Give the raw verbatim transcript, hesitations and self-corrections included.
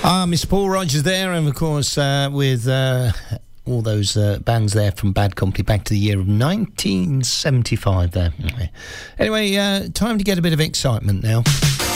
Ah, Mister Paul Rogers there, and of course uh, with uh, all those uh, bands there from Bad Company back to the year of nineteen seventy-five there. Anyway, uh, time to get a bit of excitement now.